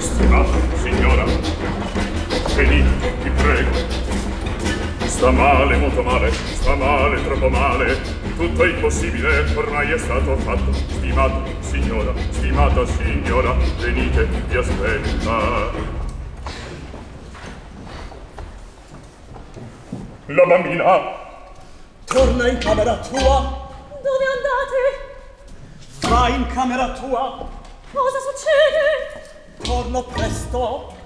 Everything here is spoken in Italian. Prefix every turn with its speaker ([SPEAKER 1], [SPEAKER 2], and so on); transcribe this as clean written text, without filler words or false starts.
[SPEAKER 1] Stimata signora, venite, vi prego. Sta male, molto male, sta male, troppo male. Tutto è impossibile, ormai è stato fatto. Stimata signora, venite, vi aspetta. La bambina.
[SPEAKER 2] Torna in camera tua.
[SPEAKER 3] Dove andate?
[SPEAKER 2] Va in camera tua.
[SPEAKER 3] Cosa succede?
[SPEAKER 2] Torno presto.